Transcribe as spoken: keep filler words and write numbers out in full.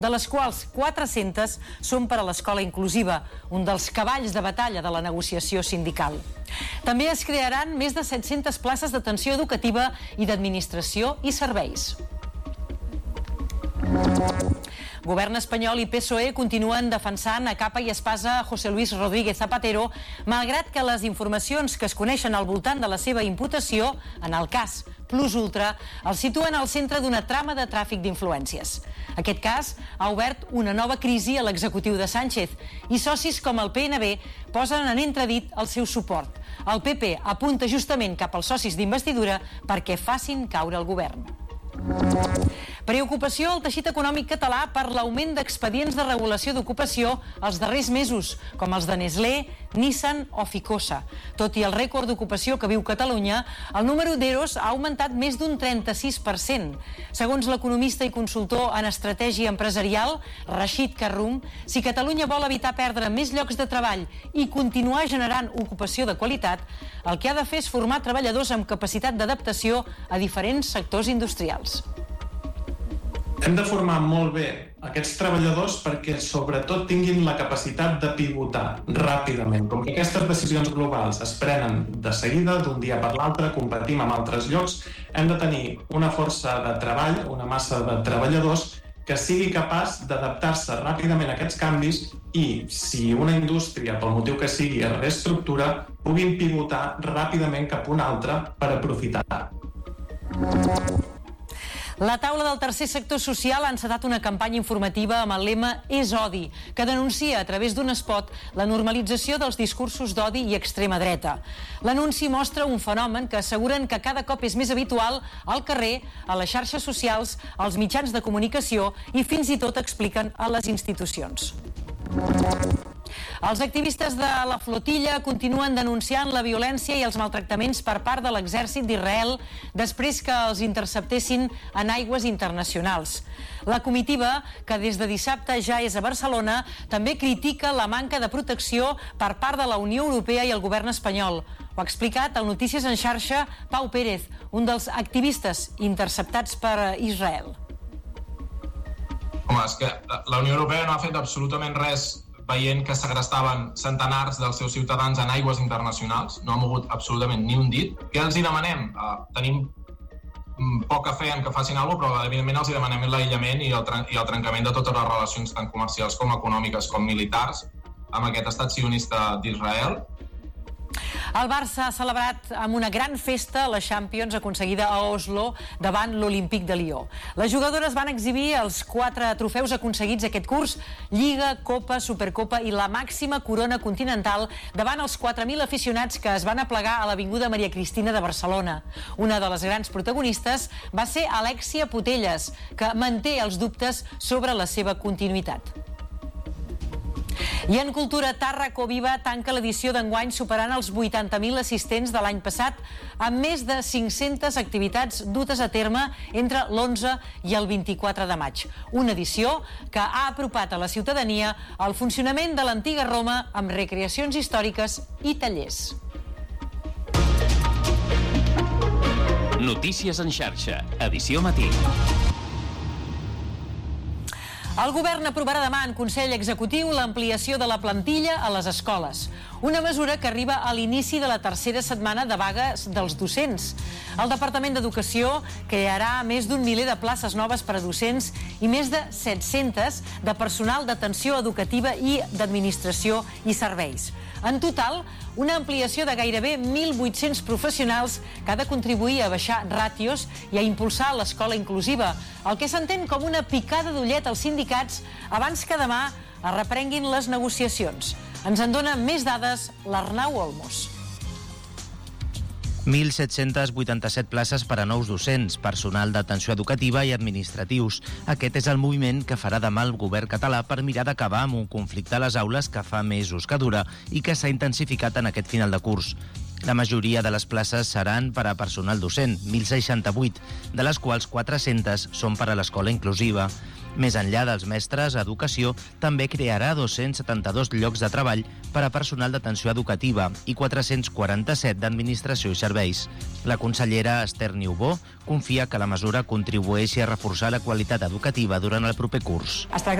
de les quals quatre-centes són per a l'escola inclusiva, un dels cavalls de batalla de la negociació sindical. També es crearan més de set-centes places d'atenció educativa i d'administració i serveis. Govern espanyol i P S O E continuen defensant a capa i espasa José Luis Rodríguez Zapatero, malgrat que les informacions que es coneixen al voltant de la seva imputació, en el cas Plus Ultra, el situen al centre d'una trama de tràfic d'influències. Aquest cas ha obert una nova crisi a l'executiu de Sánchez i socis com el P N B posen en entredit el seu suport. El P P apunta justament cap als socis d'investidura perquè facin caure el govern. Preocupació al teixit econòmic català per l'augment d'expedients de regulació d'ocupació els darrers mesos, com els de Nestlé, Nissan o Ficosa. Tot i el rècord d'ocupació que viu Catalunya, el número d'EROs ha augmentat més d'un trenta-sis per cent. Segons l'economista i consultor en estratègia empresarial, Rashid Karrum, si Catalunya vol evitar perdre més llocs de treball i continuar generant ocupació de qualitat, el que ha de fer és formar treballadors amb capacitat d'adaptació a diferents sectors industrials. Hem de formar molt bé aquests treballadors perquè sobretot tinguin la capacitat de pivotar ràpidament. Com que aquestes decisions globals es prenen de seguida, d'un dia per l'altre, competim amb altres llocs, hem de tenir una força de treball, una massa de treballadors que sigui capaç d'adaptar-se ràpidament a aquests canvis i, si una indústria, pel motiu que sigui, es reestructura, puguin pivotar ràpidament cap a una altra per aprofitar. La taula del tercer sector social ha encetat una campanya informativa amb el lema És odi, que denuncia a través d'un spot la normalització dels discursos d'odi i extrema dreta. L'anunci mostra un fenomen que asseguren que cada cop és més habitual al carrer, a les xarxes socials, als mitjans de comunicació i fins i tot expliquen a les institucions. Els activistes de la flotilla continuen denunciant la violència i els maltractaments per part de l'exèrcit d'Israel després que els interceptessin en aigües internacionals. La comitiva, que des de dissabte ja és a Barcelona, també critica la manca de protecció per part de la Unió Europea i el govern espanyol. Ho ha explicat al Notícies en xarxa Pau Pérez, un dels activistes interceptats per Israel. Home, és que la Unió Europea no ha fet absolutament res veient que segrestaven centenars dels seus ciutadans en aigües internacionals, no ha mogut absolutament ni un dit. Què els hi demanem? Uh, tenim poc a fer en que facin alguna cosa, però evidentment els hi demanem l'aïllament i el, tren- i el trencament de totes les relacions tant comercials com econòmiques com militars amb aquest estat sionista d'Israel. El Barça ha celebrat amb una gran festa la Champions aconseguida a Oslo davant l'Olímpic de Lió. Les jugadores van exhibir els quatre trofeus aconseguits aquest curs, Lliga, Copa, Supercopa i la màxima corona continental davant els quatre mil aficionats que es van aplegar a l'Avinguda Maria Cristina de Barcelona. Una de les grans protagonistes va ser Alexia Putellas, que manté els dubtes sobre la seva continuïtat. I en cultura, Tàrraco Viva tanca l'edició d'enguany superant els vuitanta mil assistents de l'any passat amb més de cinc-centes activitats dutes a terme entre l'onze i el vint-i-quatre de maig. Una edició que ha apropat a la ciutadania el funcionament de l'antiga Roma amb recreacions històriques i tallers. Notícies en xarxa, edició matí. El govern aprovarà demà en Consell Executiu l'ampliació de la plantilla a les escoles. Una mesura que arriba a l'inici de la tercera setmana de vagues dels docents. El Departament d'Educació crearà més d'un miler de places noves per a docents i més de set-centes de personal d'atenció educativa i d'administració i serveis. En total, una ampliació de gairebé mil vuit-cents professionals que ha de contribuir a baixar ràtios i a impulsar l'escola inclusiva, el que s'entén com una picada d'ullet als sindicats abans que demà es reprenguin les negociacions. Ens en dona més dades l'Arnau Olmos. mil set-cents vuitanta-set places per a nous docents, personal d'atenció educativa i administratius. Aquest és el moviment que farà demà el govern català per mirar d'acabar amb un conflicte a les aules que fa mesos que dura i que s'ha intensificat en aquest final de curs. La majoria de les places seran per a personal docent, mil seixanta-vuit, de les quals quatre-centes són per a l'escola inclusiva. Més enllà dels mestres, Educació també crearà dos-cents setanta-dos llocs de treball per a personal d'atenció educativa i quatre-cents quaranta-set d'administració i serveis. La consellera Esther Niubó confia que la mesura contribueixi a reforçar la qualitat educativa durant el proper curs. Es tracta